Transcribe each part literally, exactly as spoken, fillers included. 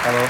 Hello.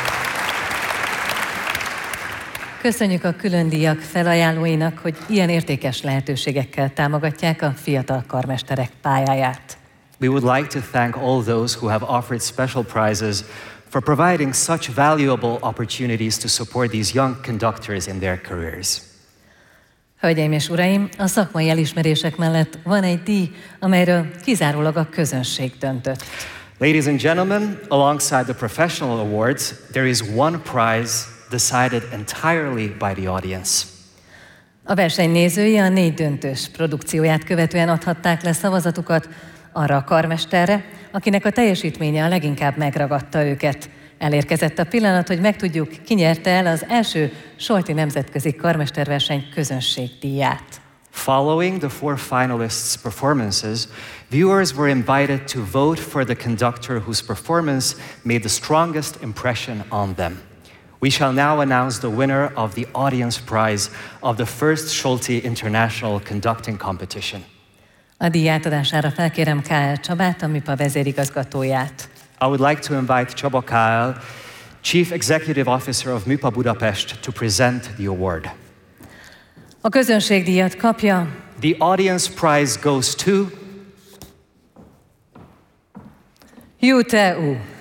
Köszönjük a külön díjak felajánlóinak, hogy ilyen értékes lehetőségekkel támogatják a fiatal karmesterek pályáját. We would like to thank all those who have offered special prizes for providing such valuable opportunities to support these young conductors in their careers. Hölgyeim és uraim, a szakmai elismerések mellett van egy díj, amelyről kizárólag a közönség döntött. Ladies and gentlemen, alongside the professional awards, there is one prize decided entirely by the audience. A verseny nézői a négy döntős produkcióját követően adhatták le szavazatukat arra a karmesterre, akinek a teljesítménye a leginkább megragadta őket. Elérkezett a pillanat, hogy megtudjuk, ki nyerte el az első Solti Nemzetközi Karmesterverseny közönségdíját. Following the four finalists' performances, viewers were invited to vote for the conductor whose performance made the strongest impression on them. We shall now announce the winner of the audience prize of the first Solti International Conducting Competition. A díj átadására felkérem K L Csabát, a MIPA vezérigazgatóját. I would like to invite Csaba K L, Chief Executive Officer of MIPA Budapest, to present the award. A közönségdíjat kapja. The audience prize goes to Jute U.